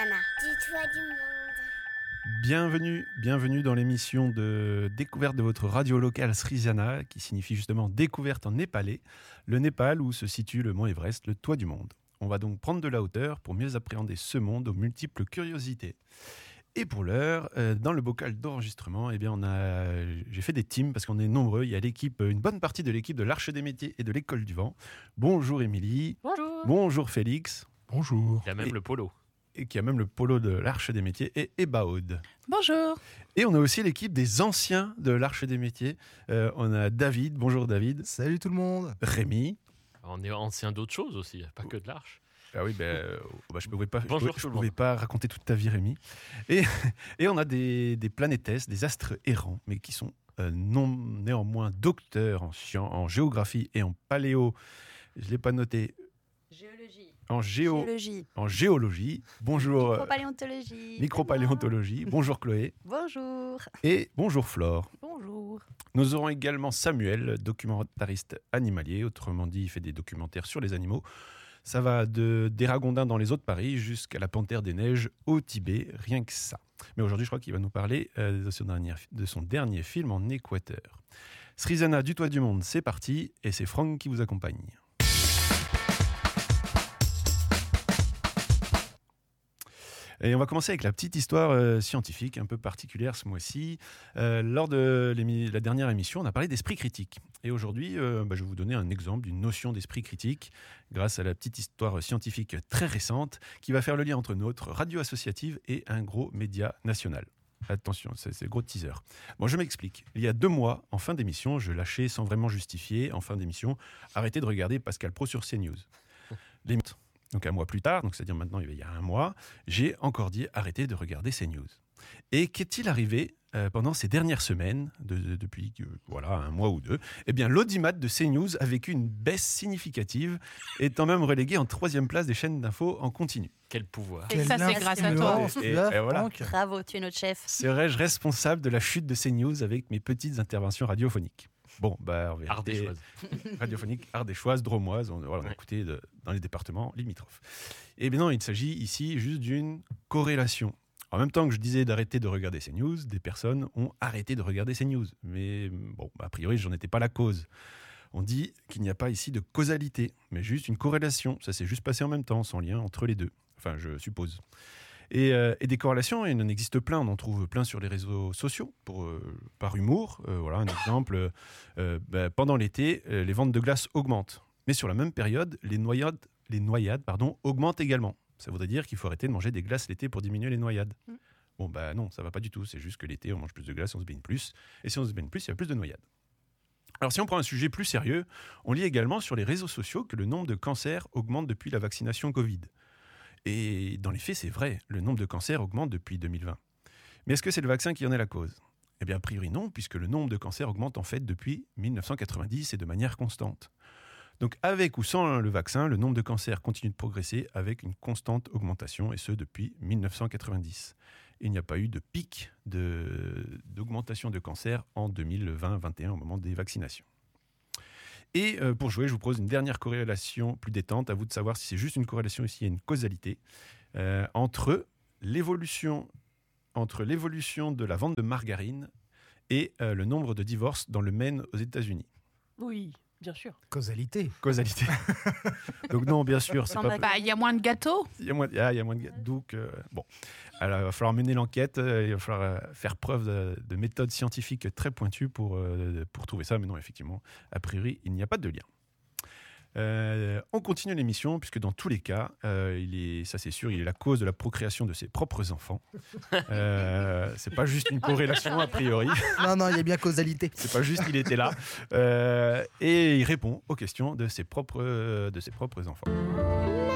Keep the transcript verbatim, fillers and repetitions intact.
Sriziana, du toit du monde. Bienvenue, bienvenue dans l'émission de découverte de votre radio locale Sriziana, qui signifie justement découverte en népalais, le Népal où se situe le mont Everest, le toit du monde. On va donc prendre de la hauteur pour mieux appréhender ce monde aux multiples curiosités. Et pour l'heure, euh, dans le bocal d'enregistrement, eh bien on a, j'ai fait des teams parce qu'on est nombreux. Il y a l'équipe, une bonne partie de l'équipe de l'Arche des Métiers et de l'École du Vent. Bonjour Émilie. Bonjour. Bonjour Félix. Bonjour. Il y a même Et- le polo. Et qui a même le polo de l'Arche des Métiers et Ebaud. Bonjour. Et on a aussi l'équipe des anciens de l'Arche des Métiers. Euh, on a David. Bonjour David. Salut tout le monde. Rémi. On est ancien d'autres choses aussi, pas que de l'arche. Ah oui, ben, euh, bah, je ne pouvais, pas, je Bonjour pouvais- je tout le pouvais monde. pas raconter toute ta vie, Rémi. Et, et on a des, des planétesses, des astres errants, mais qui sont euh, non, néanmoins docteurs en, scien- en géographie et en paléo. Je ne l'ai pas noté. Géologie. En, géo, Géologie. en géologie. Bonjour. euh, Micropaléontologie. Micropaléontologie. Bonjour Chloé. Bonjour. Et bonjour Flore. Bonjour. Nous aurons également Samuel, documentariste animalier, autrement dit, il fait des documentaires sur les animaux. Ça va de, des ragondins dans les eaux de Paris jusqu'à la panthère des neiges au Tibet, rien que ça. Mais aujourd'hui, je crois qu'il va nous parler euh, de, son dernier, de son dernier film en Équateur. Sriziana du toit du monde, c'est parti, et c'est Franck qui vous accompagne. Et on va commencer avec la petite histoire euh, scientifique un peu particulière ce mois-ci. Euh, lors de l'émi- la dernière émission, on a parlé d'esprit critique. Et aujourd'hui, euh, bah, je vais vous donner un exemple d'une notion d'esprit critique grâce à la petite histoire scientifique très récente qui va faire le lien entre notre radio associative et un gros média national. Attention, c'est, c'est le gros teaser. Bon, je m'explique. Il y a deux mois, en fin d'émission, je lâchais sans vraiment justifier, en fin d'émission, arrêtez de regarder Pascal Pro sur CNews. Les Donc un mois plus tard, donc c'est-à-dire maintenant il y a un mois, j'ai encore dit arrêtez de regarder CNews. Et qu'est-il arrivé euh, pendant ces dernières semaines, de, de- depuis euh, voilà, un mois ou deux? Eh bien l'audimat de CNews a vécu une baisse significative, étant même relégué en troisième place des chaînes d'infos en continu. Quel pouvoir. Et ça, c'est grâce à toi. influence Et- tu as, et voilà. Franck. Bravo, tu es notre chef. Serais-je responsable de la chute de CNews avec mes petites interventions radiophoniques? Bon, bah, en vérité, Ardéchoise. radiophonique ardéchoise, dromoise, on, voilà, on a Ouais. écouté de- dans les départements limitrophes. Et bien non, il s'agit ici juste d'une corrélation. En même temps que je disais d'arrêter de regarder ces news, des personnes ont arrêté de regarder ces news. Mais bon, a priori, j'en étais pas la cause. On dit qu'il n'y a pas ici de causalité, mais juste une corrélation. Ça s'est juste passé en même temps, sans lien entre les deux. Enfin, je suppose. Et, euh, et des corrélations, il en existe plein. On en trouve plein sur les réseaux sociaux, pour, euh, par humour. Euh, voilà un exemple. Euh, bah, pendant l'été, euh, les ventes de glace augmentent. Mais sur la même période, les noyades, les noyades pardon, augmentent également. Ça voudrait dire qu'il faut arrêter de manger des glaces l'été pour diminuer les noyades. Mm. Bon, bah non, ça va pas du tout. C'est juste que l'été, on mange plus de glace, on se baigne plus. Et si on se baigne plus, il y a plus de noyades. Alors si on prend un sujet plus sérieux, on lit également sur les réseaux sociaux que le nombre de cancers augmente depuis la vaccination Covid. Et dans les faits, c'est vrai, le nombre de cancers augmente depuis deux mille vingt. Mais est-ce que c'est le vaccin qui en est la cause? Eh bien, a priori non, puisque le nombre de cancers augmente en fait depuis mille neuf cent quatre-vingt-dix et de manière constante. Donc avec ou sans le vaccin, le nombre de cancers continue de progresser avec une constante augmentation, et ce depuis mille neuf cent quatre-vingt-dix. Il n'y a pas eu de pic de, d'augmentation de cancers en deux mille vingt deux mille vingt et un au moment des vaccinations. Et euh, pour jouer, je vous propose une dernière corrélation plus détente. À vous de savoir si c'est juste une corrélation ou s'il y a une causalité euh, entre l'évolution, entre l'évolution de la vente de margarine et euh, le nombre de divorces dans le Maine aux États-Unis. Oui, bien sûr. Causalité. Causalité. Donc non, bien sûr, c'est Non, pas. bah, bah, il y a moins de gâteaux. Il y a moins, de- ah, il y a moins de. Donc euh, bon, alors il va falloir mener l'enquête. euh, Il va falloir euh, faire preuve de, de méthodes scientifiques très pointues pour euh, pour trouver ça. Mais non, effectivement, a priori, il n'y a pas de lien. Euh, on continue l'émission puisque dans tous les cas, euh, il est, ça c'est sûr, il est la cause de la procréation de ses propres enfants. Euh, c'est pas juste une corrélation a priori. Non, non, il y a bien causalité. C'est pas juste qu'il était là. Euh, et il répond aux questions de ses propres de ses propres enfants.